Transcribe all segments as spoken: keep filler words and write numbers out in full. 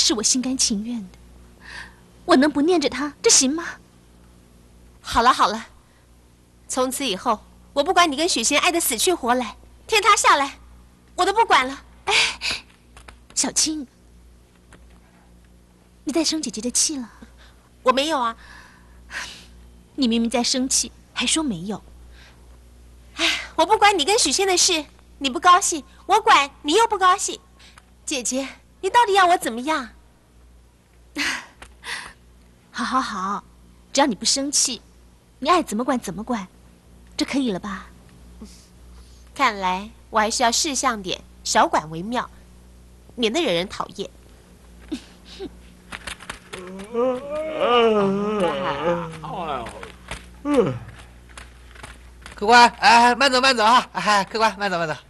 是我心甘情愿的。我能不念着他，这行吗？ 好了好了，从此以后，我不管你跟许仙爱得死去活来，天塌下来，我都不管了。 哎，小青，你在生姐姐的气了？ 我没有啊。 你明明在生气，还说没有。 哎，我不管你跟许仙的事，你不高兴，我管你又不高兴。姐姐，你到底要我怎么样？ 好好好，只要你不生气，你爱怎么管怎么管，这可以了吧？ 看来我还是要识相点，少管为妙，免得惹人讨厌。 客官，哎，慢走慢走啊！哎，客官，慢走慢走。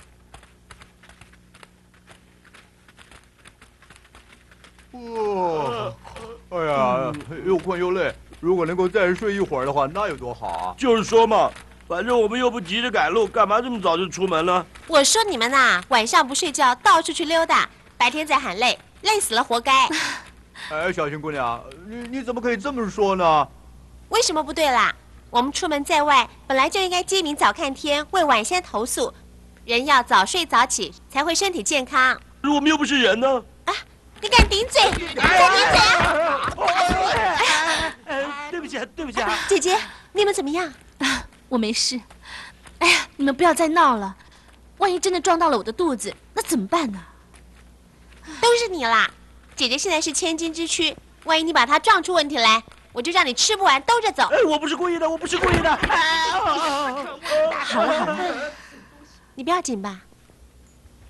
哦，哎呀，又困又累，如果能够再睡一会儿的话，那有多好啊！ 就是说嘛，反正我们又不急着赶路，干嘛这么早就出门呢？ 我说你们呐，晚上不睡觉，到处去溜达，白天再喊累，累死了活该。 哎，小青姑娘，你你怎么可以这么说呢？ 为什么不对啦？我们出门在外，本来就应该接明早看天，为晚先投宿。人要早睡早起，才会身体健康。 我们又不是人呢！ 啊，你敢顶嘴？再顶嘴啊！ 哎，对不起，对不起啊！ 姐姐，你们怎么样？ 啊，我没事。哎呀，你们不要再闹了，万一真的撞到了我的肚子，那怎么办呢？ 都是你啦！姐姐现在是千金之躯，万一你把她撞出问题来，我就让你吃不完兜着走。 哎，我不是故意的，我不是故意的。哎、 好了好了， 你不要紧吧？